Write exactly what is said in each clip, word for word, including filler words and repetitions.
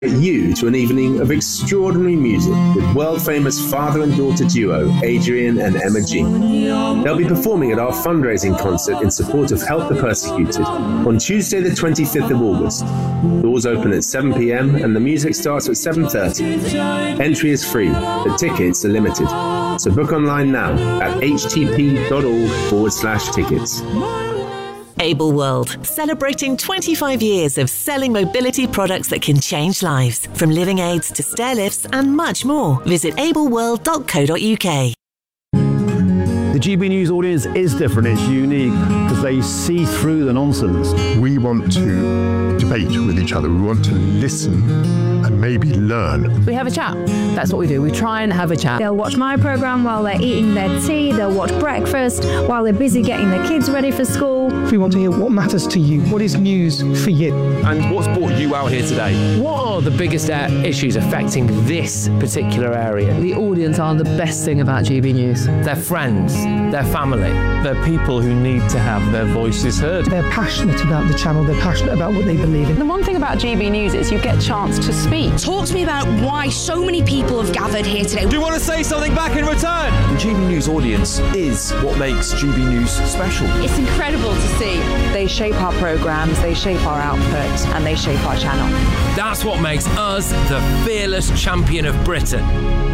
you to an evening of extraordinary music with world-famous father and daughter duo Adrian and Emma Jean. They'll be performing at our fundraising concert in support of Help the Persecuted on Tuesday the twenty-fifth of August. Doors open at seven p.m. and the music starts at seven thirty. Entry is free, but tickets are limited. So book online now at htp.org forward slash tickets. Able World, celebrating twenty-five years of selling mobility products that can change lives. From living aids to stair lifts and much more. Visit able world dot co dot uk. The G B News audience is different, it's unique, because they see through the nonsense. We want to debate with each other, we want to listen and maybe learn. We have a chat, that's what we do, we try and have a chat. They'll watch my programme while they're eating their tea, they'll watch breakfast while they're busy getting their kids ready for school. We want to hear what matters to you, what is news for you. And what's brought you out here today? What are the biggest uh, issues affecting this particular area? The audience are the best thing about G B News. Their friends, their family. They're people who need to have their voices heard. They're passionate about the channel, they're passionate about what they believe in. The one thing about G B News is you get a chance to speak. Talk to me about why so many people have gathered here today. Do you want to say something back in return? The G B News audience is what makes G B News special. It's incredible to see. They shape our programmes, they shape our output, and they shape our channel. That's what makes us the fearless champion of Britain.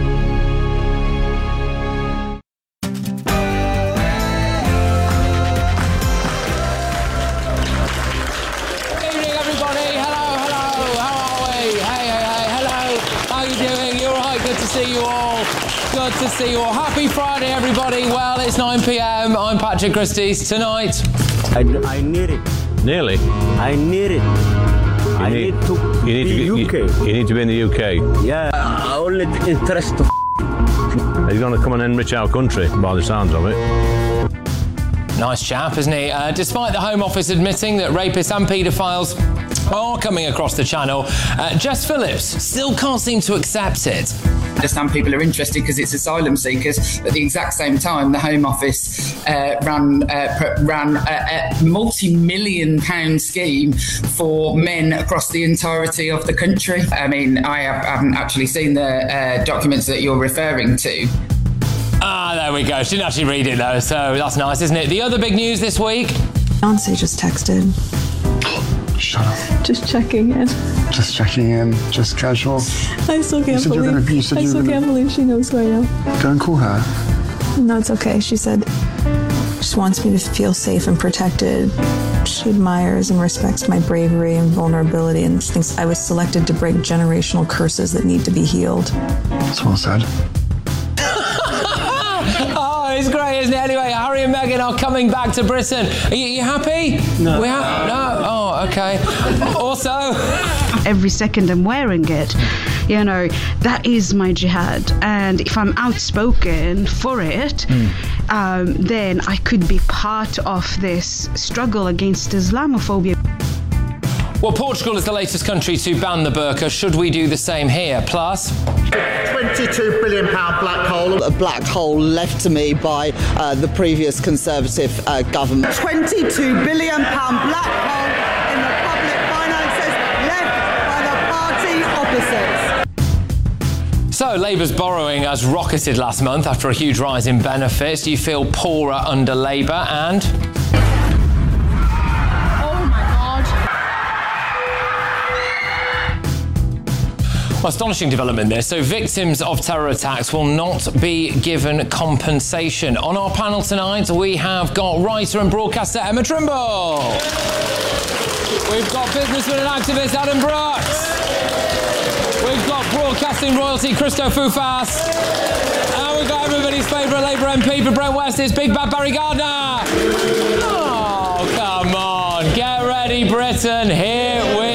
See you all. Good to see you all. Happy Friday, everybody. Well, it's nine p.m. I'm Patrick Christys. Tonight, I, I need it. Nearly. I need it. You I need, need to you need be to U K. You, you need to be in the U K. Yeah, I only interest to. He's going to come and enrich our country, by the sounds of it. nice chap, isn't he? Uh, despite the Home Office admitting that rapists and paedophiles are coming across the channel, uh, Jess Phillips still can't seem to accept it. I understand people are interested because it's asylum seekers. At the exact same time, the Home Office uh, ran uh, ran a, a multi-million pound scheme for men across the entirety of the country. I mean, I have, haven't actually seen the uh, documents that you're referring to. Ah, there we go. She didn't actually read it though, so that's nice, isn't it? The other big news this week. Beyonce just texted. Shut up. Just checking in. Just checking in. Just casual. I still can't you believe. Gonna, I still gonna... can't believe she knows who I am. Go and call her. No, it's okay. She said she just wants me to feel safe and protected. She admires and respects my bravery and vulnerability, and thinks I was selected to break generational curses that need to be healed. That's well said. Oh, it's great, isn't it? Anyway, Harry and Meghan are coming back to Britain. Are you, you happy? No. We ha- no? Oh, okay. Also... Every second I'm wearing it, you know, that is my jihad. And if I'm outspoken for it, mm. um, then I could be part of this struggle against Islamophobia. Well, Portugal is the latest country to ban the burqa. Should we do the same here? Plus... twenty-two billion pound black hole. A black hole left to me by uh, the previous Conservative uh, government. twenty-two billion pound black hole in the public finances left by the party opposites. So, Labour's borrowing has rocketed last month after a huge rise in benefits. Do you feel poorer under Labour? And... Well, astonishing development there. So victims of terror attacks will not be given compensation. On our panel tonight, we have got writer and broadcaster Emma Trimble. We've got businessman and activist Adam Brooks. We've got broadcasting royalty Christo Fufas. And we've got everybody's favourite Labour M P for Brent West. It's Big Bad Barry Gardner. Oh, come on. Get ready, Britain. Here we